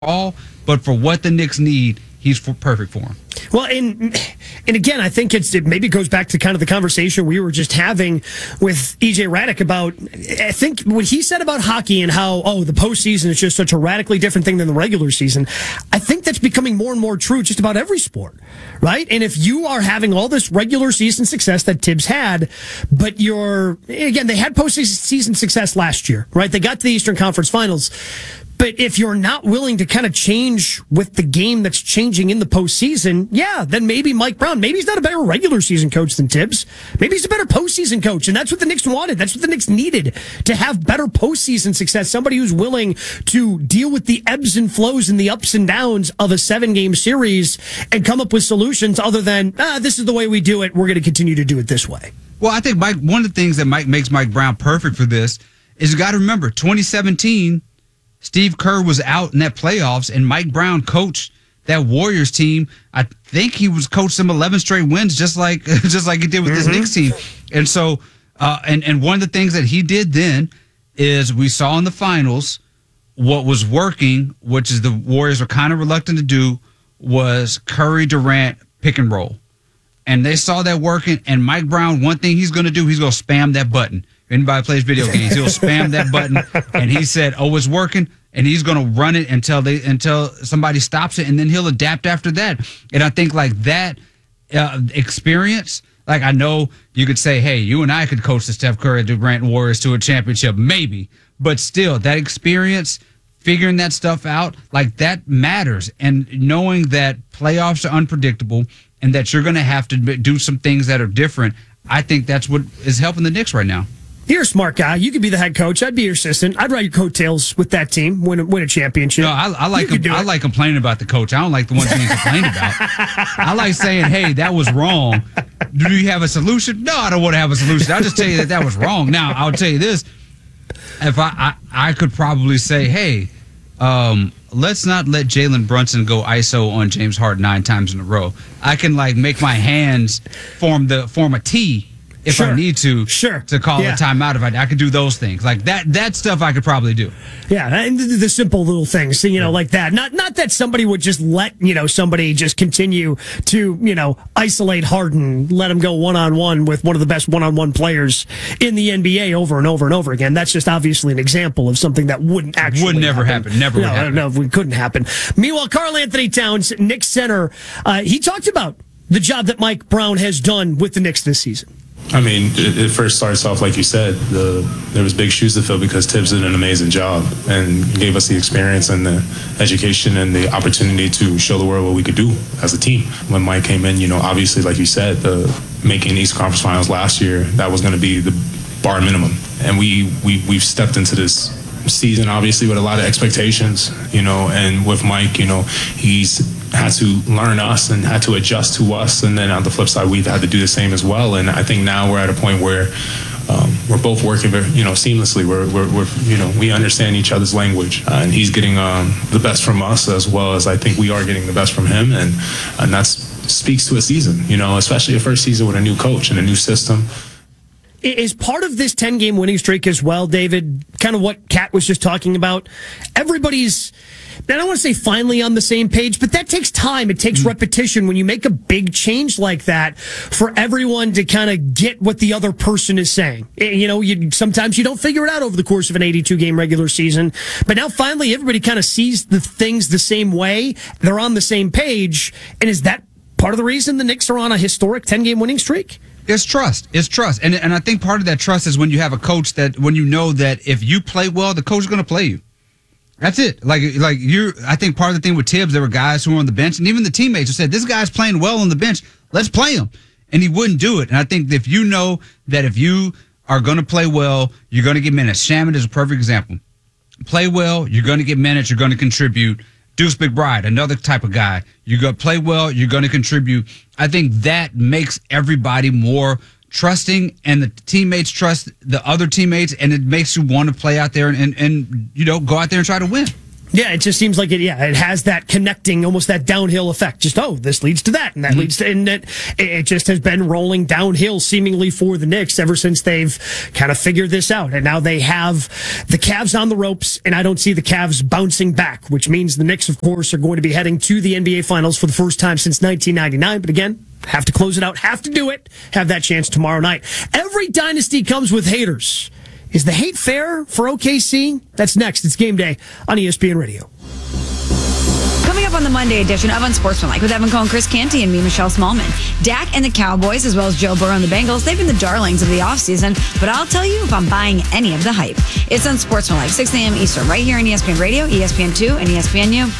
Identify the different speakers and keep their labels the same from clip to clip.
Speaker 1: all, but for what the Knicks need, he's perfect for them.
Speaker 2: Well, and again, I think it maybe goes back to kind of the conversation we were just having with EJ Radick about, I think what he said about hockey and how, the postseason is just such a radically different thing than the regular season. I think that's becoming more and more true just about every sport, right? And if you are having all this regular season success that Tibbs had, but they had postseason success last year, right? They got to the Eastern Conference Finals. But if you're not willing to kind of change with the game that's changing in the postseason, then maybe Mike Brown, maybe he's not a better regular season coach than Tibbs. Maybe he's a better postseason coach, and that's what the Knicks wanted. That's what the Knicks needed, to have better postseason success. Somebody who's willing to deal with the ebbs and flows and the ups and downs of a 7-game series and come up with solutions other than, this is the way we do it. We're going to continue to do it this way.
Speaker 1: Well, I think one of the things that makes Mike Brown perfect for this is you got to remember, 2017, Steve Kerr was out in that playoffs, and Mike Brown coached that Warriors team. I think he was coached them 11 straight wins, just like he did with this Knicks team. And so, and one of the things that he did then is we saw in the finals what was working, which is the Warriors were kind of reluctant to do, was Curry Durant pick and roll. And they saw that working, and Mike Brown, one thing he's going to do, he's going to spam that button. If anybody plays video games, he'll spam that button. And he said, it's working. And he's going to run it until somebody stops it, and then he'll adapt after that. And I think like that experience, like I know you could say, hey, you and I could coach the Steph Curry Durant Warriors to a championship, maybe. But still, that experience, figuring that stuff out, like that matters. And knowing that playoffs are unpredictable and that you're going to have to do some things that are different, I think that's what is helping the Knicks right now.
Speaker 2: You're a smart guy. You could be the head coach. I'd be your assistant. I'd ride your coattails with that team, win a championship.
Speaker 1: No, I like complaining about the coach. I don't like the ones being complained about. I like saying, hey, that was wrong. Do you have a solution? No, I don't want to have a solution. I'll just tell you that was wrong. Now, I'll tell you this. If I could probably say, hey, let's not let Jalen Brunson go ISO on James Harden 9 times in a row. I can make my hands form a T if I need to call a timeout. If I could do those things like that stuff I could probably do.
Speaker 2: Yeah, and the simple little things, like that. Not that somebody would just let somebody just continue to isolate Harden, let him go one-on-one with one of the best one-on-one players in the NBA over and over and over again. That's just obviously an example of something that wouldn't
Speaker 1: never happen. Never would happen.
Speaker 2: No, it couldn't happen. Meanwhile, Karl-Anthony Towns, Knicks center, he talked about the job that Mike Brown has done with the Knicks this season.
Speaker 3: I mean, it first starts off, like you said, there was big shoes to fill because Tibbs did an amazing job and gave us the experience and the education and the opportunity to show the world what we could do as a team. When Mike came in, obviously, like you said, making East Conference Finals last year, that was going to be the bar minimum. And we've stepped into this season, obviously, with a lot of expectations, and with Mike, he's had to learn us and had to adjust to us, and then on the flip side we've had to do the same as well. And I think now we're at a point where we're both working very, seamlessly. We understand each other's language, and he's getting the best from us as well as I think we are getting the best from him, and that speaks to a season, especially a first season with a new coach and a new system.
Speaker 2: Is part of this 10-game winning streak as well, David, kind of what Kat was just talking about? Everybody's, I don't want to say finally on the same page, but that takes time. It takes repetition when you make a big change like that for everyone to kind of get what the other person is saying. Sometimes you don't figure it out over the course of an 82-game regular season, but now finally everybody kind of sees the things the same way. They're on the same page. And is that part of the reason the Knicks are on a historic 10-game winning streak?
Speaker 1: It's trust. And I think part of that trust is when you have a coach that when you know that if you play well, the coach is going to play you. That's it. I think part of the thing with Tibbs, there were guys who were on the bench and even the teammates who said, this guy's playing well on the bench. Let's play him. And he wouldn't do it. And I think if you know that if you are going to play well, you're going to get minutes. Shaman is a perfect example. Play well, you're going to get minutes, you're going to contribute. Deuce McBride, another type of guy. You're going to play well, you're going to contribute. I think that makes everybody more trusting, and the teammates trust the other teammates, and it makes you want to play out there and go out there and try to win.
Speaker 2: Yeah, it just seems like it has that connecting, almost that downhill effect. Just, this leads to that, and that leads to, and it just has been rolling downhill seemingly for the Knicks ever since they've kind of figured this out. And now they have the Cavs on the ropes, and I don't see the Cavs bouncing back, which means the Knicks, of course, are going to be heading to the NBA Finals for the first time since 1999. But again, have to close it out, have to do it, have that chance tomorrow night. Every dynasty comes with haters. Is the hate fair for OKC? That's next. It's Game Day on ESPN Radio.
Speaker 4: Coming up on the Monday edition of Unsportsmanlike with Evan Cohen, Chris Canty, and me, Michelle Smallman. Dak and the Cowboys, as well as Joe Burrow and the Bengals, they've been the darlings of the offseason, but I'll tell you if I'm buying any of the hype. It's Unsportsmanlike, 6 a.m. Eastern, right here on ESPN Radio, ESPN2, and ESPNU.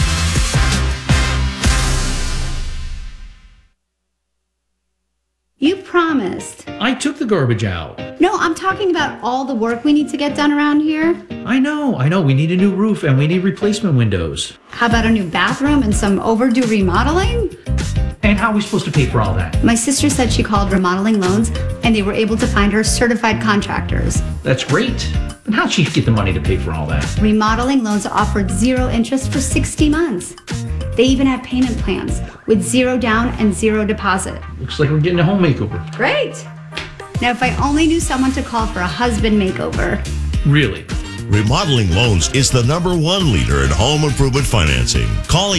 Speaker 5: You promised.
Speaker 6: I took the garbage out.
Speaker 5: No, I'm talking about all the work we need to get done around here.
Speaker 6: I know. We need a new roof and we need replacement windows.
Speaker 5: How about a new bathroom and some overdue remodeling?
Speaker 6: And how are we supposed to pay for all that?
Speaker 5: My sister said she called Remodeling Loans and they were able to find her certified contractors.
Speaker 6: That's great. But how'd she get the money to pay for all that?
Speaker 5: Remodeling Loans offered 0 interest for 60 months. They even have payment plans with 0 down and 0 deposit.
Speaker 6: Looks like we're getting a home makeover.
Speaker 5: Great. Now, if I only knew someone to call for a husband makeover.
Speaker 6: Really?
Speaker 7: Remodeling Loans is the #1 leader in home improvement financing. Call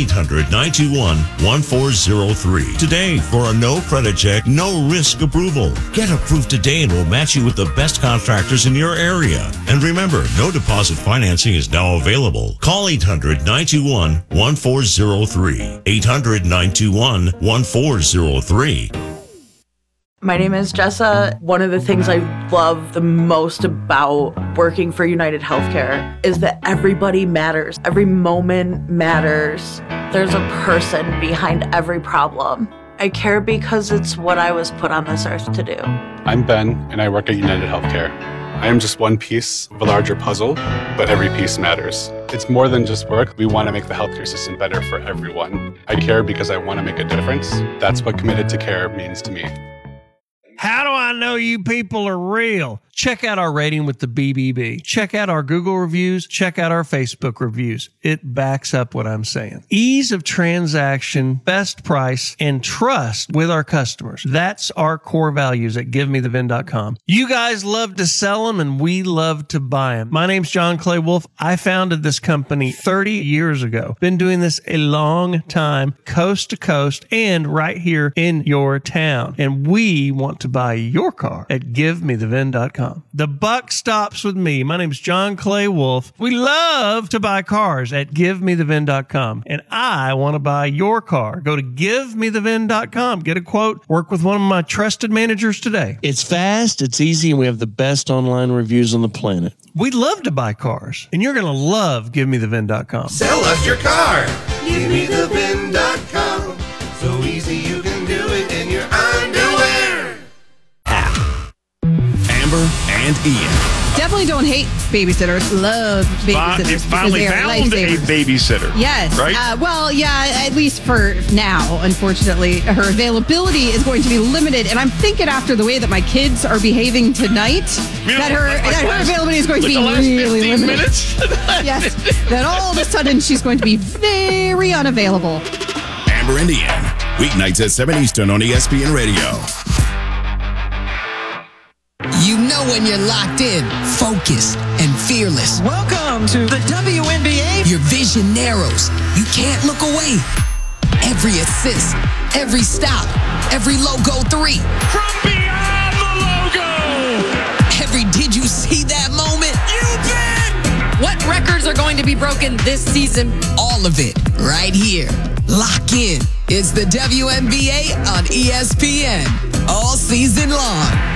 Speaker 7: 800-921-1403 today for a no credit check, no risk approval. Get approved today and we'll match you with the best contractors in your area. And remember, no deposit financing is now available. Call 800-921-1403. 800-921-1403.
Speaker 8: My name is Jessa. One of the things I love the most about working for United Healthcare is that everybody matters. Every moment matters. There's a person behind every problem. I care because it's what I was put on this earth to do.
Speaker 9: I'm Ben, and I work at United Healthcare. I am just one piece of a larger puzzle, but every piece matters. It's more than just work. We want to make the healthcare system better for everyone. I care because I want to make a difference. That's what committed to care means to me.
Speaker 10: How do I know you people are real? Check out our rating with the BBB. Check out our Google reviews. Check out our Facebook reviews. It backs up what I'm saying. Ease of transaction, best price, and trust with our customers. That's our core values at GiveMeTheVin.com. You guys love to sell them, and we love to buy them. My name's John Clay Wolf. I founded this company 30 years ago. Been doing this a long time, coast to coast, and right here in your town. And we want to buy your car at GiveMeTheVin.com. The buck stops with me. My name is John Clay Wolf. We love to buy cars at GiveMeTheVin.com. And I want to buy your car. Go to GiveMeTheVin.com. Get a quote. Work with one of my trusted managers today.
Speaker 11: It's fast, it's easy, and we have the best online reviews on the planet.
Speaker 10: We love to buy cars. And you're going to love GiveMeTheVin.com.
Speaker 12: Sell us your car. GiveMeTheVin.com. So easy you can do it in your underwear.
Speaker 7: Amber and Ian.
Speaker 4: Definitely don't hate babysitters. Love babysitters.
Speaker 13: You finally found a babysitter.
Speaker 4: Yes.
Speaker 13: Right?
Speaker 4: At least for now, unfortunately. Her availability is going to be limited. And I'm thinking after the way that my kids are behaving tonight, that her availability is going to be really limited.
Speaker 13: Minutes?
Speaker 4: Yes. That all of a sudden she's going to be very unavailable.
Speaker 7: Amber and Ian. Weeknights at 7 Eastern on ESPN Radio.
Speaker 14: You know when you're locked in, focused, and fearless.
Speaker 15: Welcome to the WNBA.
Speaker 14: Your vision narrows. You can't look away. Every assist, every stop, every logo 3.
Speaker 13: From beyond the logo.
Speaker 14: Every did you see that moment?
Speaker 15: You bet. What records are going to be broken this season?
Speaker 14: All of it right here. Lock in. It's the WNBA on ESPN all season long.